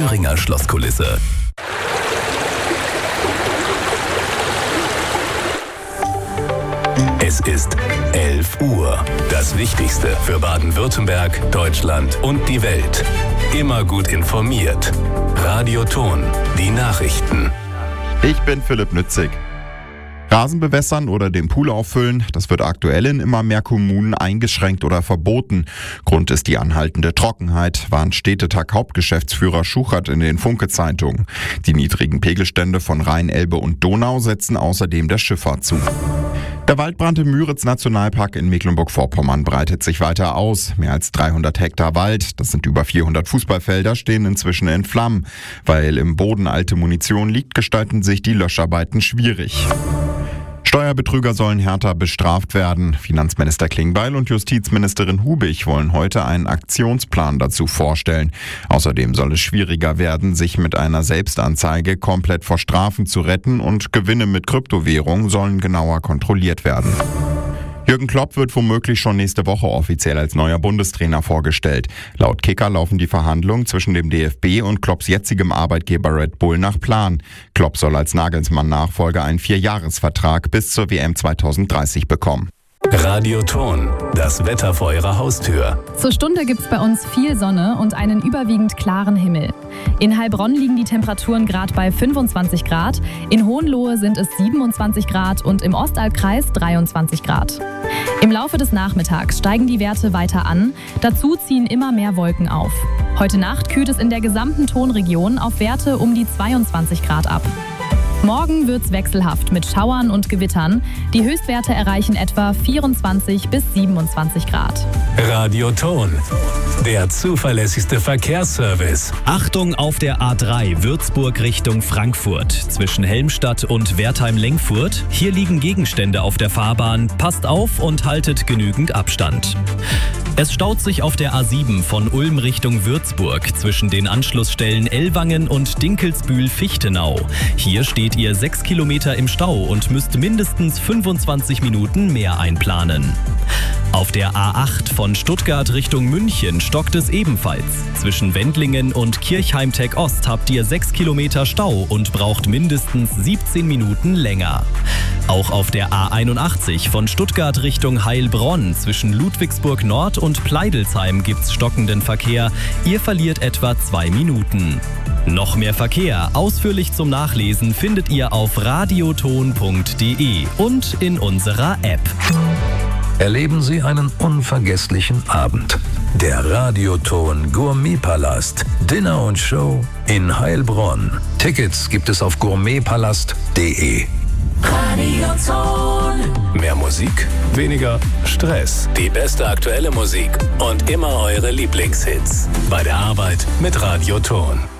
Thüringer Schlosskulisse. Es ist 11 Uhr. Das Wichtigste für Baden-Württemberg, Deutschland und die Welt. Immer gut informiert. Radio Thon, die Nachrichten. Ich bin Philipp Nützig. Rasen bewässern oder den Pool auffüllen, das wird aktuell in immer mehr Kommunen eingeschränkt oder verboten. Grund ist die anhaltende Trockenheit, warnt Städtetag-Hauptgeschäftsführer Schuchert in den Funke-Zeitungen. Die niedrigen Pegelstände von Rhein, Elbe und Donau setzen außerdem der Schifffahrt zu. Der Waldbrand im Müritz-Nationalpark in Mecklenburg-Vorpommern breitet sich weiter aus. Mehr als 300 Hektar Wald, das sind über 400 Fußballfelder, stehen inzwischen in Flammen. Weil im Boden alte Munition liegt, gestalten sich die Löscharbeiten schwierig. Steuerbetrüger sollen härter bestraft werden. Finanzminister Klingbeil und Justizministerin Hubig wollen heute einen Aktionsplan dazu vorstellen. Außerdem soll es schwieriger werden, sich mit einer Selbstanzeige komplett vor Strafen zu retten, und Gewinne mit Kryptowährungen sollen genauer kontrolliert werden. Jürgen Klopp wird womöglich schon nächste Woche offiziell als neuer Bundestrainer vorgestellt. Laut Kicker laufen die Verhandlungen zwischen dem DFB und Klopps jetzigem Arbeitgeber Red Bull nach Plan. Klopp soll als Nagelsmann-Nachfolger einen 4-Jahres-Vertrag bis zur WM 2030 bekommen. Radio Thon, das Wetter vor Ihrer Haustür. Zur Stunde gibt's bei uns viel Sonne und einen überwiegend klaren Himmel. In Heilbronn liegen die Temperaturen gerade bei 25 Grad, in Hohenlohe sind es 27 Grad und im Ostalbkreis 23 Grad. Im Laufe des Nachmittags steigen die Werte weiter an, dazu ziehen immer mehr Wolken auf. Heute Nacht kühlt es in der gesamten Thonregion auf Werte um die 22 Grad ab. Morgen wird's wechselhaft mit Schauern und Gewittern. Die Höchstwerte erreichen etwa 24 bis 27 Grad. Radio Thon, der zuverlässigste Verkehrsservice. Achtung auf der A3 Würzburg Richtung Frankfurt. Zwischen Helmstadt und Wertheim-Lengfurt. Hier liegen Gegenstände auf der Fahrbahn. Passt auf und haltet genügend Abstand. Es staut sich auf der A7 von Ulm Richtung Würzburg zwischen den Anschlussstellen Ellwangen und Dinkelsbühl-Fichtenau. Hier steht ihr 6 Kilometer im Stau und müsst mindestens 25 Minuten mehr einplanen. Auf der A8 von Stuttgart Richtung München stockt es ebenfalls. Zwischen Wendlingen und Kirchheim-Tech Ost habt ihr 6 Kilometer Stau und braucht mindestens 17 Minuten länger. Auch auf der A81 von Stuttgart Richtung Heilbronn zwischen Ludwigsburg Nord und Pleidelsheim gibt's stockenden Verkehr. Ihr verliert etwa 2 Minuten. Noch mehr Verkehr, ausführlich zum Nachlesen, findet ihr auf radiothon.de und in unserer App. Erleben Sie einen unvergesslichen Abend. Der Radio Thon Gourmetpalast. Dinner und Show in Heilbronn. Tickets gibt es auf gourmetpalast.de. Radio Thon. Mehr Musik, weniger Stress. Die beste aktuelle Musik und immer eure Lieblingshits. Bei der Arbeit mit Radio Thon.